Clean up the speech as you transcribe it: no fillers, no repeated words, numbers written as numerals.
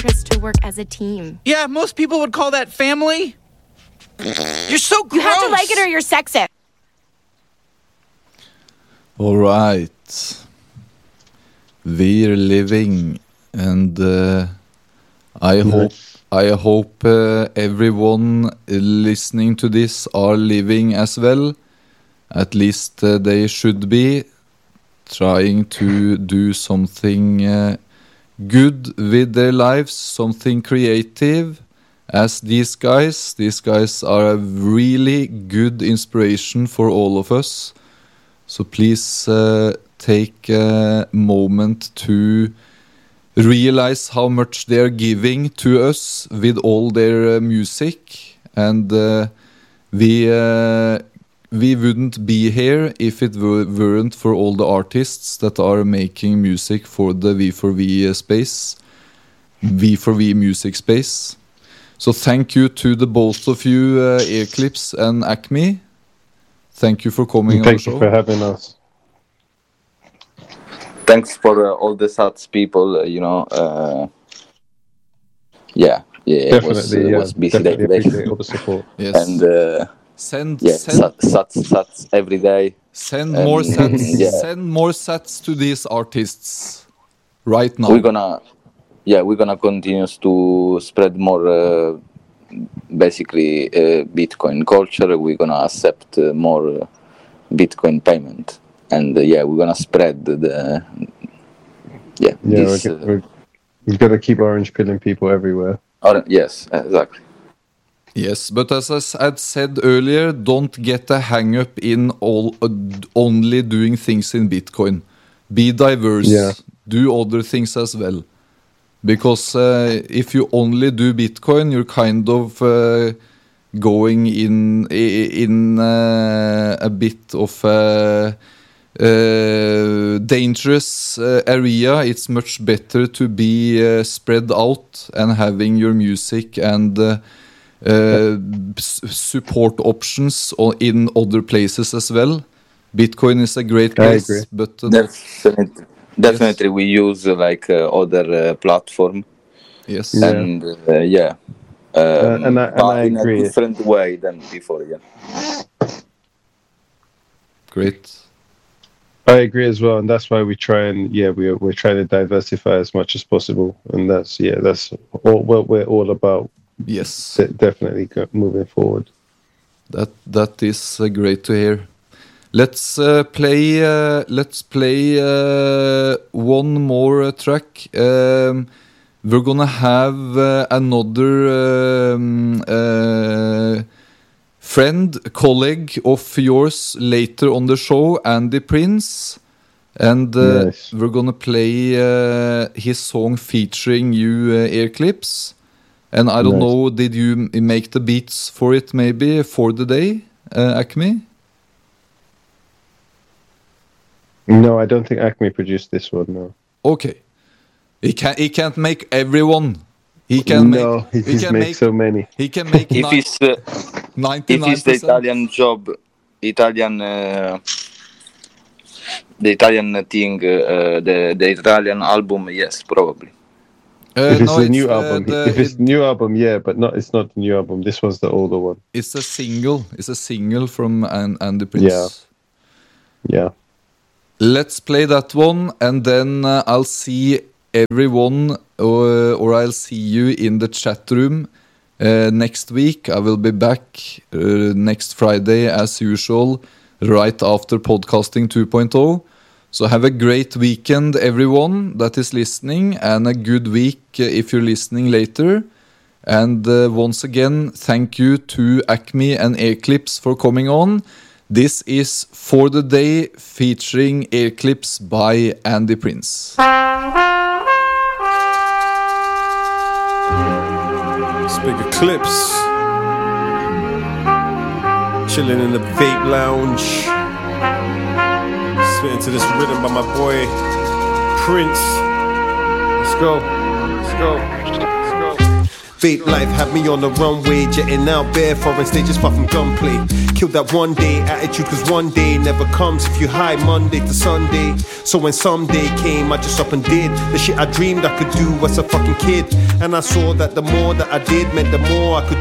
artists to work as a team. Yeah, most people would call that family. You're so gross. You have to like it or you're sexist. All right. We're living, and I hope everyone listening to this are living as well. At least they should be trying to do something good with their lives, something creative. As these guys are a really good inspiration for all of us. So please take a moment to realize how much they are giving to us with all their music, and we wouldn't be here if it weren't for all the artists that are making music for the V4V space, V4V music space. So thank you to the both of you, Earclips and Acme. Thank you for coming on the show. Thank you for having us. Thanks for all the SATS people, it was busy day today. Appreciate all the support. Yes. And send SATS every day. Send more sats. Yeah. Send more sats to these artists right now. We're gonna continue to spread more basically Bitcoin culture. We're gonna accept more Bitcoin payment, and we're gonna spread we're gonna keep orange pilling people everywhere. Yes, exactly. Yes, but as I had said earlier, don't get a hang up in only doing things in Bitcoin. Be diverse. Yeah. Do other things as well. Because if you only do Bitcoin, you're kind of going in a bit of a dangerous area. It's much better to be spread out and having your music and support options in other places as well. Bitcoin is a great place, I agree. but Definitely, we use other platform. Yes, and and I in agree. a different way than before. Yeah, great. I agree as well, and that's why we try and we're trying to diversify as much as possible, and that's all what we're all about. Yes, definitely moving forward. That is great to hear. Let's play one more track. We're gonna have another friend, colleague of yours later on the show, Andy Prince, and yes. We're gonna play his song featuring you, Earclips. And I don't know, did you make the beats for it maybe for the day, Acme? No, I don't think Acme produced this one. No. Okay. He can't make everyone. He can make so many. He can make if it's 99%. If it's the Italian job, the Italian thing, the Italian album, yes, probably. If it's the new album, if it's the new album, yeah, but it's not the new album. This was the older one. It's a single. It's a single from Andy Prince. Yeah. Let's play that one, and then I'll see everyone, or I'll see you in the chat room next week. I will be back next Friday as usual, right after Podcasting 2.0. So have a great weekend, everyone that is listening, and a good week if you're listening later. And once again, thank you to Acme and Earclips for coming on. This is For the Day featuring Earclips by Andy Prince. Bigger clips, chilling in the vape lounge, spitting to this rhythm by my boy Prince. Let's go. Fate life had me on the runway, jetting out bare foreign stages far from gunplay. Killed that one day attitude, cause one day never comes if you high Monday to Sunday. So when someday came, I just up and did the shit I dreamed I could do as a fucking kid. And I saw that the more that I did meant the more I could